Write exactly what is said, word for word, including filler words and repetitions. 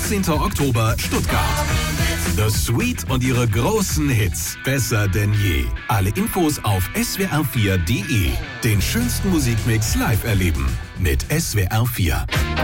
achtzehnter Oktober, Stuttgart. The Sweet und ihre großen Hits. Besser denn je. Alle Infos auf S W R vier punkt de. Den schönsten Musikmix live erleben. Mit S W R vier.